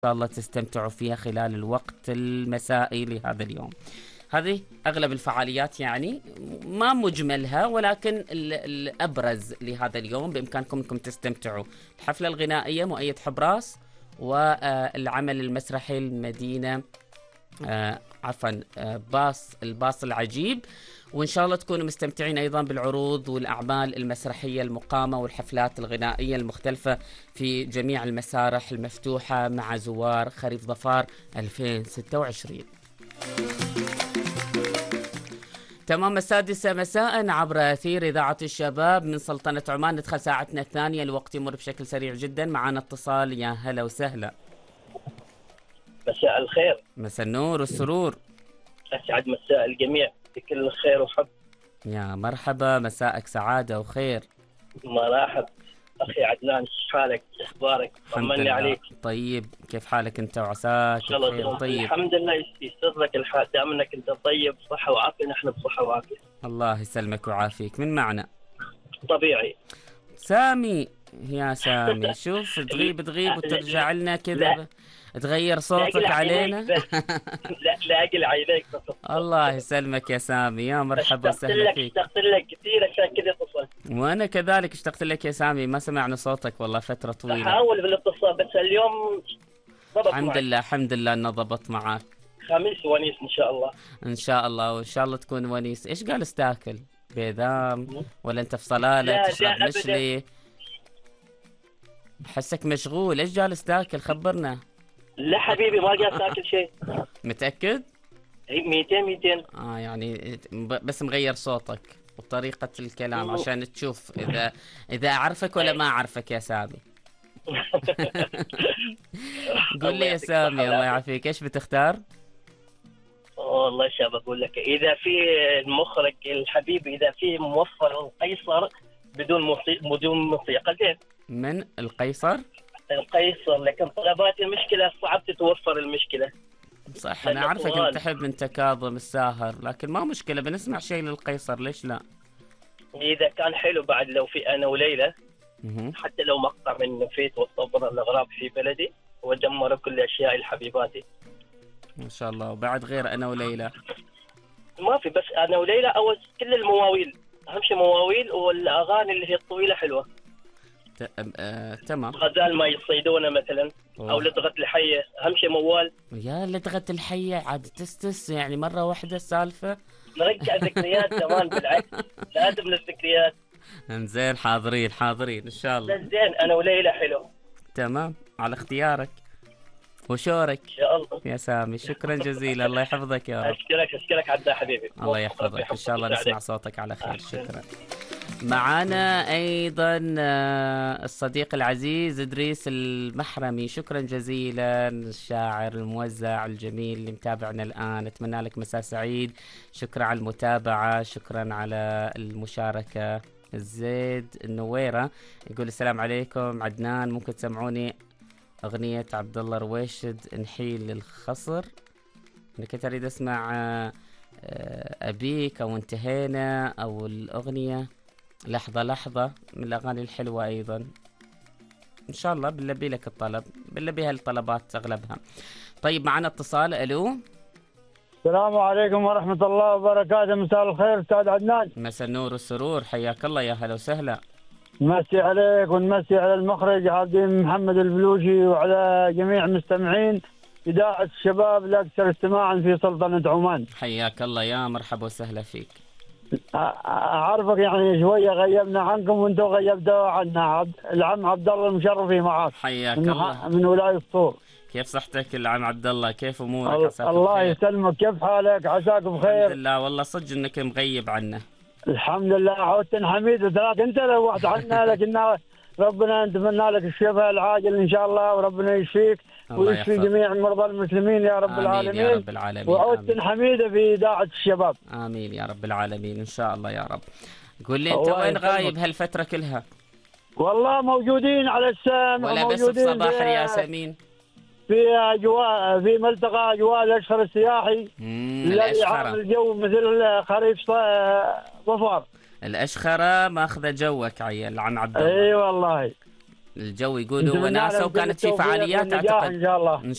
شاء الله تستمتعوا فيها خلال الوقت المسائي لهذا اليوم. هذه أغلب الفعاليات يعني، ما مجملها ولكن الأبرز لهذا اليوم. بإمكانكم أنكم تستمتعوا. الحفلة الغنائية مؤيد حبراس، والعمل المسرحي المدينة الباص العجيب. وإن شاء الله تكونوا مستمتعين أيضا بالعروض والأعمال المسرحية المقامة والحفلات الغنائية المختلفة في جميع المسارح المفتوحة مع زوار خريف ظفار 2026. تمام 6 مساء عبر أثير إذاعة الشباب من سلطنة عمان. ندخل ساعتنا الثانية، الوقت يمر بشكل سريع جدا. معنا اتصال، يا هلا وسهلا. مساء الخير. مساء النور والسرور. أسعد مساء الجميع بكل الخير وحب. يا مرحبا، مساءك سعادة وخير. مرحب أخي عدنان، كيف حالك؟ أخبارك؟ طمني عليك. طيب، كيف حالك أنت وعساك بخير؟ طيب الحمد لله، يسرك الحال، دام أنك أنت طيب بصحة وعافية، نحن بصحة وعافية. الله يسلمك ويعافيك. من معنا؟ طبيعي سامي. يا سامي شوف، تغيب وترجع لنا كذا، تغير صوتك علينا. لا أقل عينيك بس. الله يسلمك يا سامي، يا مرحبا وسهلا فيك. اشتقت لك كثير عشان كذا اتصلت. وانا كذلك اشتقت لك يا سامي، ما سمعنا صوتك والله فترة طويلة. احاول بالاتصال بس اليوم ضبط الحمد معك. لله الحمد لله انه ضبط معك. خميس ونيس ان شاء الله. ان شاء الله، وان شاء الله تكون ونيس. ايش جالس تاكل؟ بيذام ولا انت في صلالة تشرب مشلي؟ حسك مشغول، ايش جالس تاكل؟ خبرنا. لا حبيبي ما جالس اكل شيء. متأكد؟ 200 يعني بس مغير صوتك وطريقة الكلام عشان تشوف اذا اعرفك ولا ما اعرفك يا سامي. قول لي يا سامي الله يعافيك، ايش بتختار؟ والله شاب اقول لك، اذا في المخرج الحبيب، اذا في موفر القيصر بدون موسيقى زين. من القيصر؟ القيصر، لكن طلباتي المشكلة صعب تتوفر المشكلة. صح، انا اعرفك انت تحب انت كاظم الساهر، لكن ما مشكلة بنسمع شيء للقيصر، ليش لا؟ اذا كان حلو بعد، لو في انا وليلى، حتى لو مقطع من نفيت والصبر الاغراب في بلدي ودمر كل اشياء الحبيباتي. ما شاء الله. وبعد غير انا وليلى؟ ما في، بس انا وليلى او كل المواويل، اهم شيء مواويل، والاغاني اللي هي الطويله حلوه. تمام. غزال ما يصيدونه مثلا، او لدغه الحيه، اهم شيء موال. يا لدغه الحيه عاد تستس يعني مره واحده السالفه. نرجع ذكريات زمان، بالعكس لازم للذكريات. زين، حاضرين ان شاء الله. زين، انا وليلى حلو. تمام، على اختيارك وشورك ان شاء الله يا سامي. شكرا جزيلا، الله يحفظك يا رب. اشكرك عدنا حبيبي. الله يحفظك، ان شاء الله نسمع صوتك على خير. شكرا. معنا ايضا الصديق العزيز ادريس المحرمي. شكرا جزيلا، الشاعر الموزع الجميل اللي متابعنا الان. اتمنى لك مساء سعيد. شكرا على المتابعه، شكرا على المشاركه. الزيد النويره يقول السلام عليكم عدنان، ممكن تسمعوني اغنيه عبد الله رويشد نحيل الخصر؟ انا كنت اريد اسمع ابيك او انتهينا، او الاغنيه لحظة لحظة من الأغاني الحلوة أيضا. إن شاء الله بنلبي لك الطلب، بنلبي هالطلبات أغلبها. طيب معنا اتصال. ألو، السلام عليكم ورحمة الله وبركاته. مساء الخير أستاذ عدنان. مساء النور والسرور، حياك الله، يا هلا وسهلا. نمسي عليك ونمسي على المخرج عبدين محمد البلوشي وعلى جميع مستمعين إذاعة الشباب الأكثر استماعا في سلطنة عمان. حياك الله، يا مرحبا وسهلا فيك. أعرفك يعني شوية غيبنا عنكم وانتم غيبتوا عنا. العم عبد الله المشرفي معك. حياك الله. من ولاية الطور. كيف صحتك العم عبد الله؟ كيف امورك؟ الله يسلمك، كيف حالك؟ عساك بخير؟ الحمد لله. والله صدق انك مغيب عنا. الحمد لله. عودت حميد تراك انت روحت عنا، لكن ربنا نتمنى لك الشفاء العاجل ان شاء الله، وربنا يشفيك ويشفي جميع مرضى المسلمين يا رب العالمين. يا رب العالمين. وعودت حميدة في إذاعة الشباب. آمين يا رب العالمين إن شاء الله يا رب. قول لي أنت وين غايب هالفترة كلها؟ والله موجودين على السامع، ولا بس بصباح الياسمين؟ في أجواء، في ملتقى أجواء الأشخر السياحي الذي عامل الجو مثل خريف ظفار. الأشخرة ماخذة جوك عيال عم عبد الله. اي والله. الجو يقولوا وناسة، وكانت في فعاليات أعتقد إن شاء الله.